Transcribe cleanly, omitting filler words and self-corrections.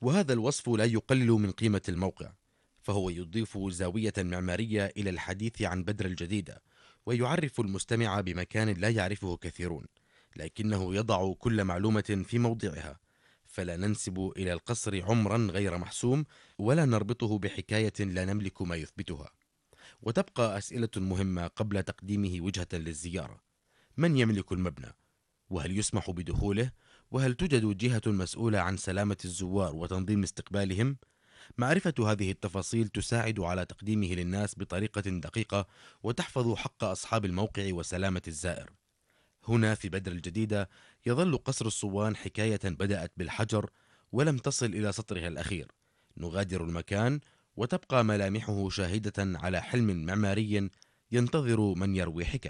وهذا الوصف لا يقلل من قيمة الموقع، فهو يضيف زاوية معمارية إلى الحديث عن بدر الجديدة، ويعرف المستمع بمكان لا يعرفه كثيرون، لكنه يضع كل معلومة في موضعها، فلا ننسب إلى القصر عمرا غير محسوم، ولا نربطه بحكاية لا نملك ما يثبتها. وتبقى أسئلة مهمة قبل تقديمه وجهة للزيارة: من يملك المبنى؟ وهل يسمح بدخوله؟ وهل توجد جهة مسؤولة عن سلامة الزوار وتنظيم استقبالهم؟ معرفة هذه التفاصيل تساعد على تقديمه للناس بطريقة دقيقة، وتحفظ حق أصحاب الموقع وسلامة الزائر. هنا في بدر الجديدة يظل قصر الصوان حكاية بدأت بالحجر ولم تصل إلى سطرها الأخير. نغادر المكان وتبقى ملامحه شاهدة على حلم معماري ينتظر من يروي حكاية.